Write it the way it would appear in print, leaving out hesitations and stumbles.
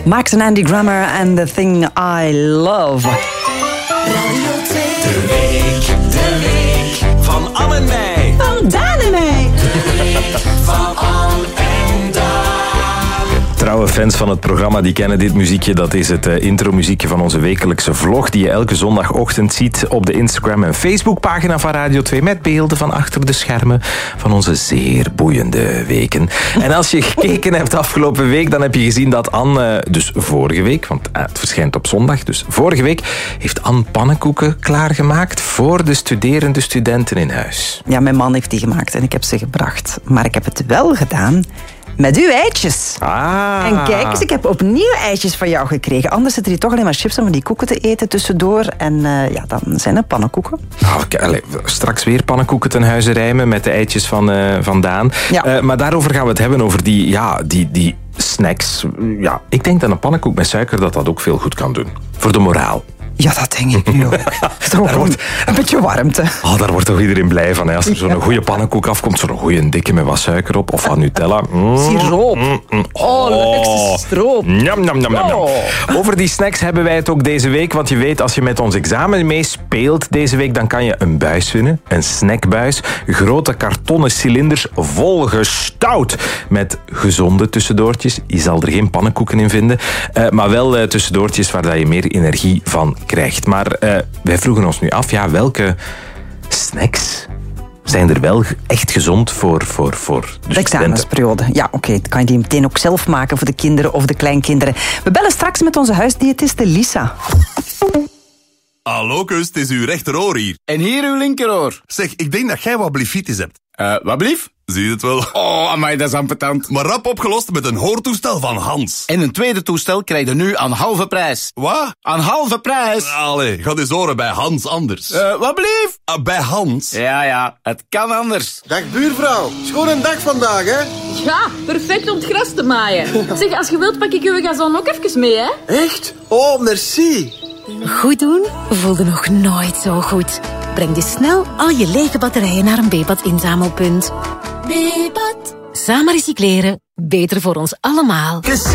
Max en Andy Grammer en The Thing I Love. De week van Anne en mij. Van Daan en mij. Van Anne en Daan. Trouwe fans van het programma die kennen dit muziekje. Dat is het intromuziekje van onze wekelijkse vlog die je elke zondagochtend ziet op de Instagram- en Facebookpagina van Radio 2 met beelden van achter de schermen van onze zeer boeiende weken. En als je gekeken hebt afgelopen week, dan heb je gezien dat Anne, dus vorige week, want het verschijnt op zondag, dus vorige week heeft Anne pannenkoeken klaargemaakt voor de studerende studenten in huis. Ja, mijn man heeft die gemaakt en ik heb ze gebracht. Maar ik heb het wel gedaan met uw eitjes. Ah. En kijk eens, ik heb opnieuw eitjes van jou gekregen. Anders zitten hier toch alleen maar chips om die koeken te eten tussendoor. En ja, dan zijn er pannenkoeken. Straks weer pannenkoeken ten huize rijmen met de eitjes van Daan. Ja. Maar daarover gaan we het hebben, over die snacks. Ja, ik denk dat een pannenkoek met suiker dat ook veel goed kan doen. Voor de moraal. Ja, dat denk ik nu ook. Een beetje warmte. Oh, daar wordt toch iedereen blij van. Hè? Als er zo'n goede pannenkoek afkomt, zo'n goede dikke met wat suiker op. Of van Nutella. Siroop. Oh, lekkerste stroop. Njam, njam, njam, njam. Oh. Over die snacks hebben wij het ook deze week. Want je weet, als je met ons examen meespeelt deze week, dan kan je een buis winnen. Een snackbuis. Grote kartonnen cilinders volgestouwd met gezonde tussendoortjes. Je zal er geen pannenkoeken in vinden. Maar wel tussendoortjes waar je meer energie van krijgt. Maar wij vroegen ons nu af, ja, welke snacks zijn er wel echt gezond voor de examensperiode. Ja, oké. Dan kan je die meteen ook zelf maken voor de kinderen of de kleinkinderen. We bellen straks met onze huisdiëtiste Lisa. Hallo, kus, het is uw rechteroor hier. En hier uw linkeroor. Zeg, ik denk dat jij wat blifitis hebt. Wat blief? Zie je het wel? Oh, amai, dat is ambetant. Maar rap opgelost met een hoortoestel van Hans. En een tweede toestel krijg je nu aan halve prijs. Wat? Aan halve prijs? Allee, ga eens horen bij Hans anders. Wat blief? Bij Hans? Ja, het kan anders. Dag buurvrouw, schoon een dag vandaag, hè? Ja, perfect om het gras te maaien. Zeg, als je wilt pak ik uw gazon ook even mee, hè? Echt? Oh, merci. Goed doen voelde nog nooit zo goed. Breng dus snel al je lege batterijen naar een Bepat inzamelpunt. Bepat. Samen recycleren, beter voor ons allemaal.